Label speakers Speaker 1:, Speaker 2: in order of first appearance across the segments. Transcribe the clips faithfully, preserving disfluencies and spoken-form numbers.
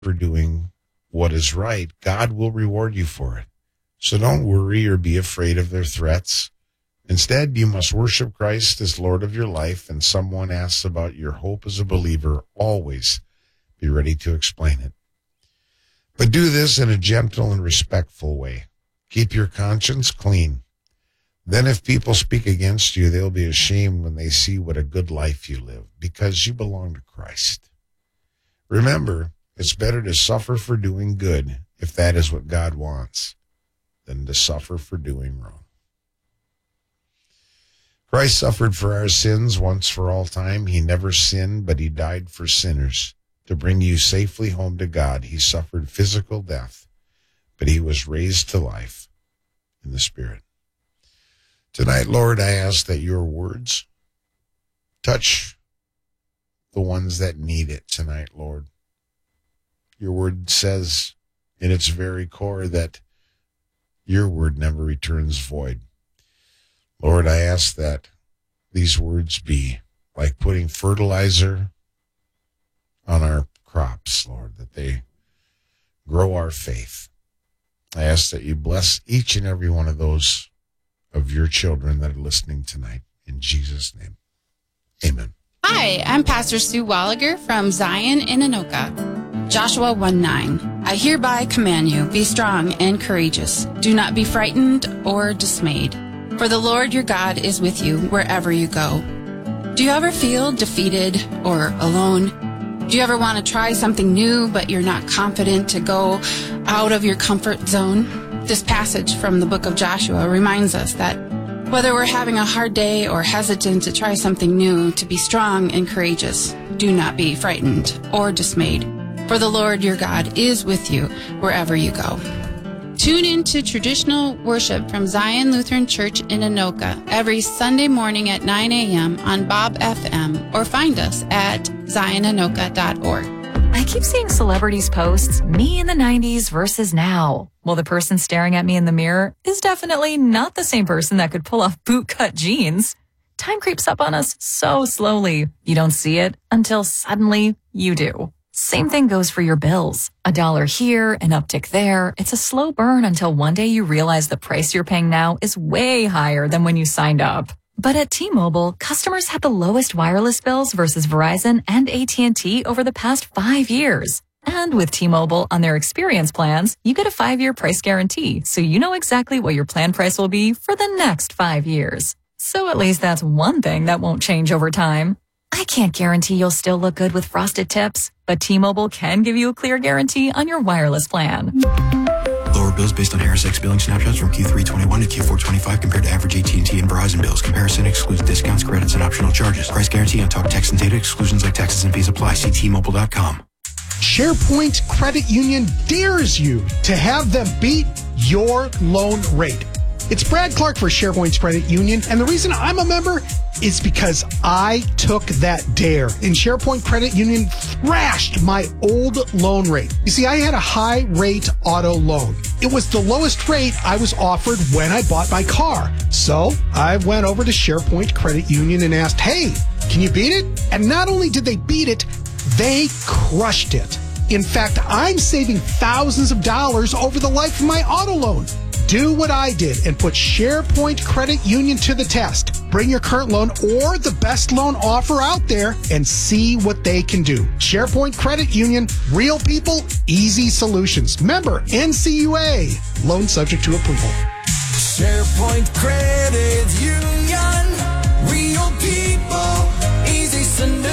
Speaker 1: for doing what is right, God will reward you for it. So don't worry or be afraid of their threats. Instead, you must worship Christ as Lord of your life, and someone asks about your hope as a believer, always be ready to explain it. But do this in a gentle and respectful way. Keep your conscience clean. Then if people speak against you, they'll be ashamed when they see what a good life you live, because you belong to Christ. Remember, it's better to suffer for doing good, if that is what God wants, than to suffer for doing wrong. Christ suffered for our sins once for all time. He never sinned, but he died for sinners. To bring you safely home to God, he suffered physical death, but he was raised to life in the Spirit. Tonight, Lord, I ask that your words touch the ones that need it tonight, Lord. Your word says in its very core that your word never returns void. Lord, I ask that these words be like putting fertilizer on our crops, Lord, that they grow our faith. I ask that you bless each and every one of those of your children that are listening tonight. In Jesus' name, amen.
Speaker 2: Hi, I'm Pastor Sue Walliger from Zion in Anoka. Joshua one nine. I hereby command you, be strong and courageous. Do not be frightened or dismayed, for the Lord your God is with you wherever you go. Do you ever feel defeated or alone? Do you ever want to try something new, but you're not confident to go out of your comfort zone? This passage from the book of Joshua reminds us that whether we're having a hard day or hesitant to try something new, to be strong and courageous. Do not be frightened or dismayed, for the Lord your God is with you wherever you go. Tune in to traditional worship from Zion Lutheran Church in Anoka every Sunday morning at nine a.m. on Bob F M, or find us at zion anoka dot org.
Speaker 3: I keep seeing celebrities post me in the nineties versus now. Well, the person staring at me in the mirror is definitely not the same person that could pull off bootcut jeans. Time creeps up on us so slowly. You don't see it until suddenly you do. Same thing goes for your bills. A dollar here, an uptick there. It's a slow burn until one day you realize the price you're paying now is way higher than when you signed up. But at T-Mobile, customers had the lowest wireless bills versus Verizon and A T and T over the past five years. And with T-Mobile on their experience plans, you get a five-year price guarantee, so you know exactly what your plan price will be for the next five years. So at least that's one thing that won't change over time. I can't guarantee you'll still look good with frosted tips, but T-Mobile can give you a clear guarantee on your wireless plan.
Speaker 4: Lower bills based on Harris X billing snapshots from Q three twenty-one to Q four twenty-five compared to average A T and T and Verizon bills. Comparison excludes discounts, credits, and optional charges. Price guarantee on talk, text, and data. Exclusions like taxes and fees apply. See T Mobile dot com.
Speaker 5: SharePoint Credit Union dares you to have them beat your loan rate. It's Brad Clark for SharePoint Credit Union, and the reason I'm a member is because I took that dare. And SharePoint Credit Union thrashed my old loan rate. You see, I had a high rate auto loan. It was the lowest rate I was offered when I bought my car. So I went over to SharePoint Credit Union and asked, hey, can you beat it? And not only did they beat it, they crushed it. In fact, I'm saving thousands of dollars over the life of my auto loan. Do what I did and put SharePoint Credit Union to the test. Bring your current loan or the best loan offer out there and see what they can do. SharePoint Credit Union, real people, easy solutions. Member N C U A. Loan subject to approval.
Speaker 6: SharePoint Credit Union, real people, easy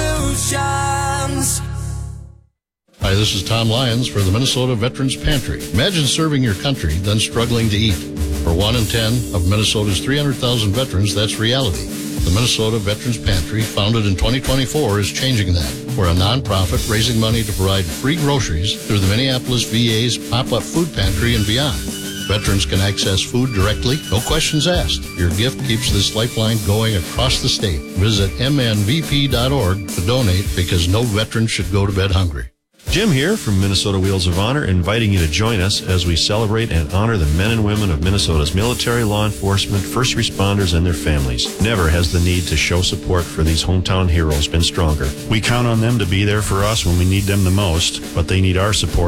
Speaker 6: solutions.
Speaker 7: Hi, this is Tom Lyons for the Minnesota Veterans Pantry. Imagine serving your country, then struggling to eat. For one in ten of Minnesota's three hundred thousand veterans, that's reality. The Minnesota Veterans Pantry, founded in twenty twenty-four, is changing that. We're a nonprofit raising money to provide free groceries through the Minneapolis V A's pop-up food pantry and beyond. Veterans can access food directly, no questions asked. Your gift keeps this lifeline going across the state. Visit m n v p dot org to donate, because no veteran should go to bed hungry.
Speaker 8: Jim here from Minnesota Wheels of Honor, inviting you to join us as we celebrate and honor the men and women of Minnesota's military, law enforcement, first responders, and their families. Never has the need to show support for these hometown heroes been stronger. We count on them to be there for us when we need them the most, but they need our support